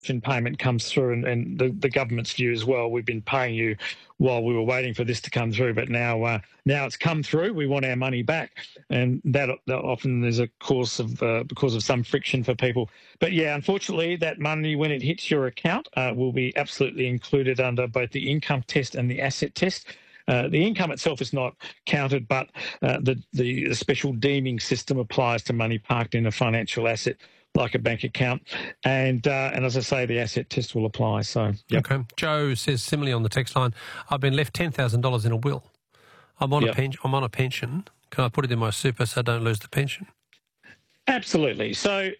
payment comes through, and the government's view as well. We've been paying you while we were waiting for this to come through, but now it's come through. We want our money back, and that often is a course of because of some friction for people. But yeah, unfortunately, that money when it hits your account will be absolutely included under both the income test and the asset test. The income itself is not counted, but the special deeming system applies to money parked in a financial asset like a bank account. And as I say, the asset test will apply. So, yep. Okay. Joe says similarly on the text line, I've been left $10,000 in a will. I'm on a pension. Can I put it in my super so I don't lose the pension? Absolutely. So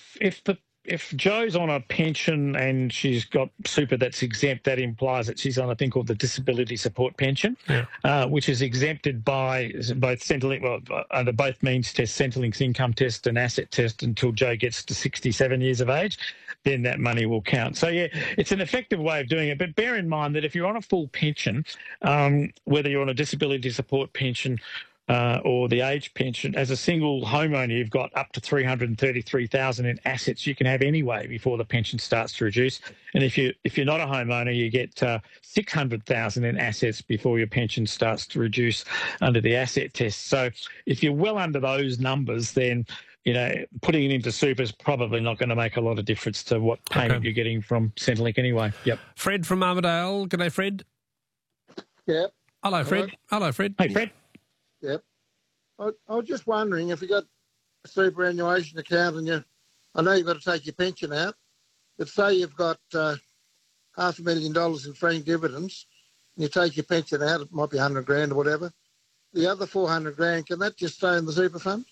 if Joe's on a pension and she's got super that's exempt, that implies that she's on a thing called the disability support pension, which is exempted by both Centrelink, under both means tests, Centrelink's income test and asset test, until Joe gets to 67 years of age. Then that money will count. So, yeah, it's an effective way of doing it. But bear in mind that if you're on a full pension, whether you're on a disability support pension or the age pension, as a single homeowner, you've got up to $333,000 in assets you can have anyway before the pension starts to reduce. And if you're not a homeowner, you get $600,000 in assets before your pension starts to reduce under the asset test. So if you're well under those numbers, then putting it into super is probably not going to make a lot of difference to what payment you're getting from Centrelink anyway. Yep. Fred from Armidale. Good day, Fred. Yep. Hello, Fred. Hello, Fred. Hey, Fred. Yep. I was just wondering if you got a superannuation account and I know you've got to take your pension out, but say you've got $500,000 in franking dividends and you take your pension out, it might be $100,000 or whatever. The other $400,000, can that just stay in the super fund?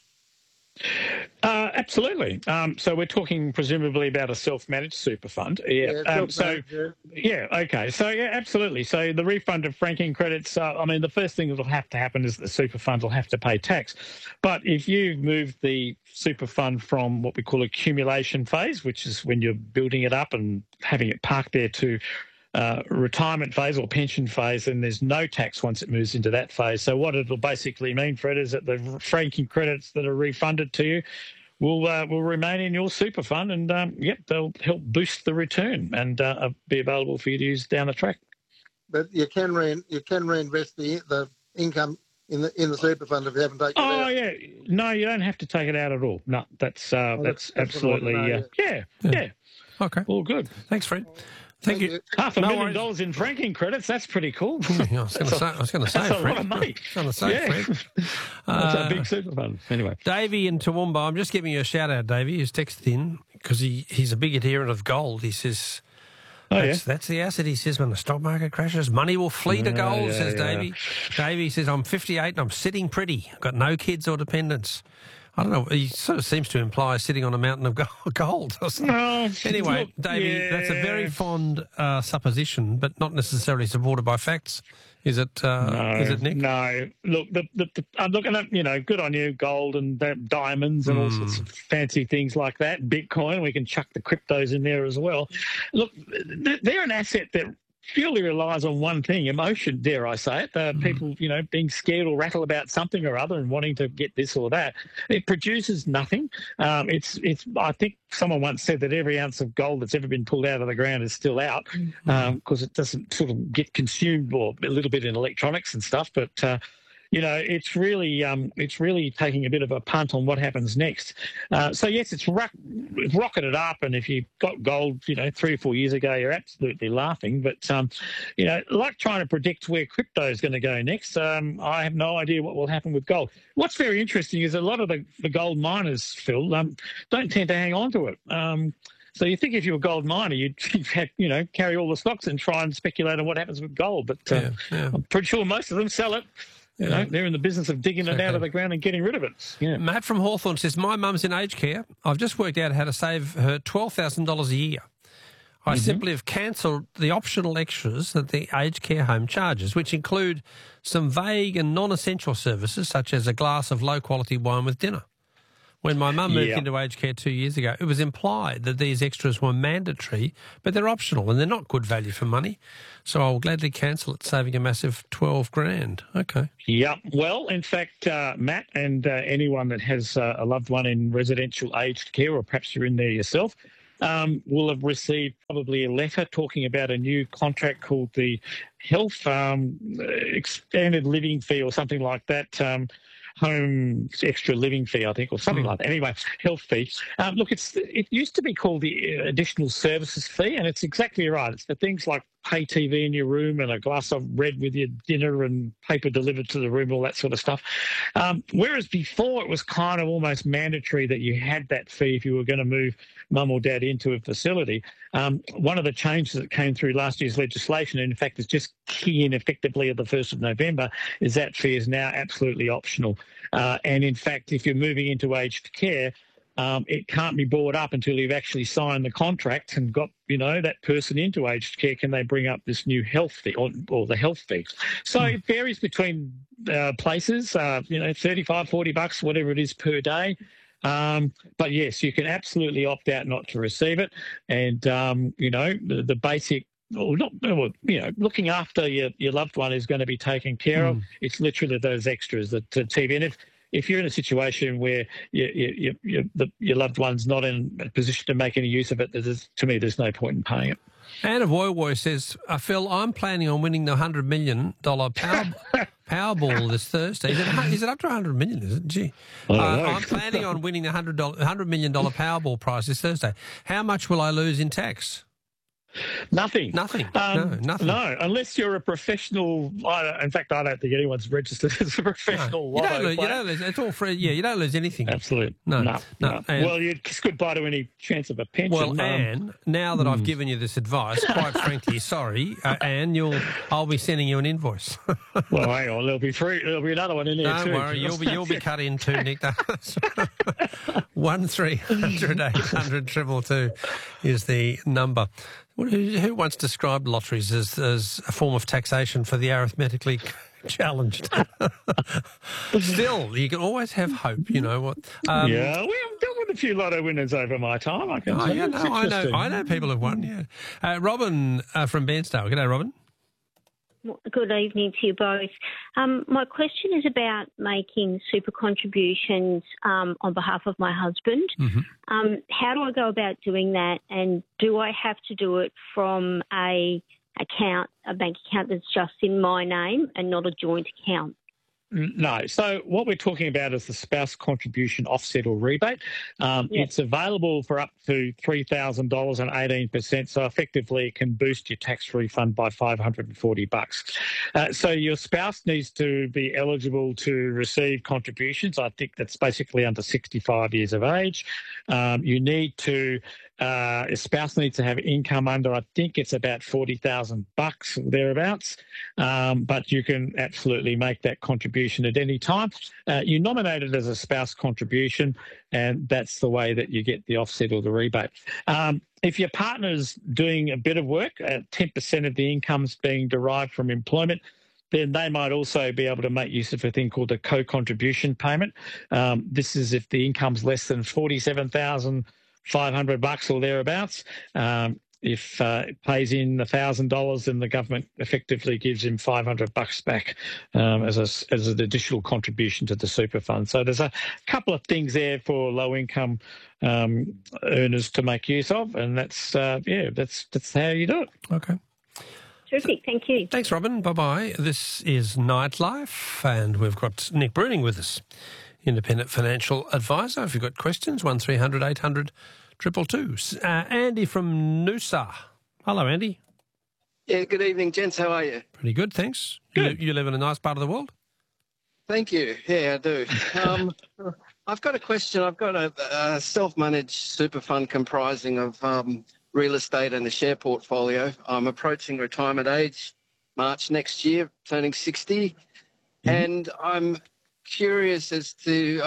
Absolutely. So we're talking presumably about a self-managed super fund. Yeah. Okay. So, yeah, absolutely. So the refund of franking credits, the first thing that will have to happen is the super fund will have to pay tax. But if you move the super fund from what we call accumulation phase, which is when you're building it up and having it parked there, to retirement phase or pension phase, and there's no tax once it moves into that phase. So what it'll basically mean, Fred, is that the franking credits that are refunded to you will remain in your super fund, and they'll help boost the return and be available for you to use down the track. But you can reinvest the income in the super fund if you haven't taken it out. Oh yeah, no, you don't have to take it out at all. No, that's absolutely yeah. Okay, all good. Thanks, Fred. Thank you. $500,000 in franking credits, that's pretty cool. I was going to say, that's a lot of money. Fred. That's a big super fund. Anyway. Davey in Toowoomba, I'm just giving you a shout-out, Davey, who's texted in, because he's a big adherent of gold. He says, that's the asset, he says, when the stock market crashes, money will flee to gold, says Davey. Davey says, I'm 58 and I'm sitting pretty. I've got no kids or dependents. I don't know. He sort of seems to imply sitting on a mountain of gold. Anyway, Davey, that's a very fond supposition, but not necessarily supported by facts. Is it, Nick? No. Look, I'm looking at, good on you, gold and diamonds and all sorts of fancy things like that. Bitcoin, we can chuck the cryptos in there as well. Look, they're an asset that purely relies on one thing, emotion, dare I say it. People, being scared or rattled about something or other and wanting to get this or that. It produces nothing. It's. I think someone once said that every ounce of gold that's ever been pulled out of the ground is still out because it doesn't sort of get consumed, or a little bit in electronics and stuff. But it's really taking a bit of a punt on what happens next. So yes, it's rocketed up, and if you got gold, 3 or 4 years ago, you're absolutely laughing. But like trying to predict where crypto is going to go next, I have no idea what will happen with gold. What's very interesting is a lot of the gold miners, Phil, don't tend to hang on to it. So you think if you're a gold miner, you'd carry all the stocks and try and speculate on what happens with gold. But I'm pretty sure most of them sell it. They're in the business of digging it out of the ground and getting rid of it. Yeah. Matt from Hawthorne says, my mum's in aged care. I've just worked out how to save her $12,000 a year. I simply have cancelled the optional extras that the aged care home charges, which include some vague and non-essential services, such as a glass of low-quality wine with dinner. When my mum moved into aged care 2 years ago, it was implied that these extras were mandatory, but they're optional and they're not good value for money. So I'll gladly cancel it, saving a massive $12,000. Okay. Yeah. Well, in fact, Matt, and anyone that has a loved one in residential aged care, or perhaps you're in there yourself, will have received probably a letter talking about a new contract called the Health Expanded Living Fee or something like that. Home extra living fee, I think, or something like that. Anyway, health fee. Look, it used to be called the additional services fee, and it's exactly right. It's for things like pay TV in your room and a glass of red with your dinner and paper delivered to the room, all that sort of stuff. Whereas before it was kind of almost mandatory that you had that fee if you were going to move mum or dad into a facility. One of the changes that came through last year's legislation, and in fact is just key in effectively at the 1st of November, is that fee is now absolutely optional. And in fact, if you're moving into aged care, it can't be brought up until you've actually signed the contract and got, that person into aged care. Can they bring up this new health fee or the health fee? So it varies between places, $35, $40, whatever it is per day. But yes, you can absolutely opt out not to receive it. And, the basic, looking after your loved one is going to be taken care of. It's literally those extras that TV. And if you're in a situation where your loved one's not in a position to make any use of it, to me, there's no point in paying it. Anna Woy says, Phil, I'm planning on winning the $100 million Powerball this Thursday. Is it up to $100 million, is it? Gee. I'm planning on winning the $100 million Powerball prize this Thursday. How much will I lose in tax? Nothing. Nothing. Nothing. No, unless you're a professional. In fact, I don't think anyone's registered as a professional lotto player. You don't lose. It's all free. Yeah, you don't lose anything. Absolutely. No. Well, it's goodbye to any chance of a pension. Well, Anne, now that I've given you this advice, quite frankly, sorry, Anne, I'll be sending you an invoice. Well, hang on, there'll be another one in there too. Don't worry, you'll be cut in too, Nick. 1300 800 222 is the number. Who once described lotteries as a form of taxation for the arithmetically challenged? Still, you can always have hope, you know what. We've dealt with a few lotto winners over my time, I can tell you. I know people have won, yeah. Robin from Bairnsdale. G'day, Robin. Good evening to you both. My question is about making super contributions on behalf of my husband. Mm-hmm. How do I go about doing that, and do I have to do it from a bank account that's just in my name and not a joint account? No. So what we're talking about is the spouse contribution offset or rebate. It's available for up to $3,000 and 18%. So effectively it can boost your tax refund by $540. So your spouse needs to be eligible to receive contributions. I think that's basically under 65 years of age. A spouse needs to have income under, I think it's about $40,000 thereabouts. But you can absolutely make that contribution at any time. You nominate it as a spouse contribution, and that's the way that you get the offset or the rebate. If your partner's doing a bit of work, 10% of the income's being derived from employment, then they might also be able to make use of a thing called a co-contribution payment. This is if the income's less than $47,500 or thereabouts. If it pays in $1,000, then the government effectively gives him $500 back as an additional contribution to the super fund. So there's a couple of things there for low income earners to make use of, and that's how you do it. Okay. Terrific, thank you. Thanks, Robin. Bye-bye. This is Nightlife, and we've got Nick Bruning with us, independent financial advisor. If you've got questions, 1300 800 222. Andy from Noosa. Hello, Andy. Yeah, good evening, gents. How are you? Pretty good, thanks. Good. You live in a nice part of the world? Thank you. Yeah, I do. I've got a question. I've got a self-managed super fund comprising of real estate and a share portfolio. I'm approaching retirement age, March next year, turning 60. Mm-hmm. And I'm curious as to,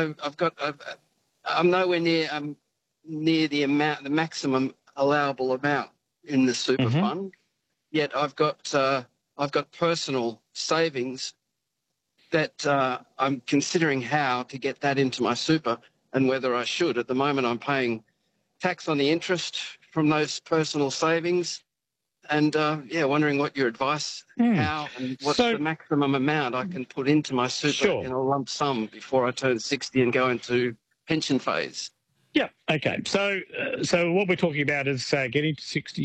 I'm nowhere near the maximum allowable amount in the super fund. Yet I've got personal savings that I'm considering how to get that into my super and whether I should. At the moment, I'm paying tax on the interest from those personal savings, and wondering what your advice, how and what's the maximum amount I can put into my super in a lump sum before I turn 60 and go into pension phase. Yeah. Okay. So what we're talking about is getting to 60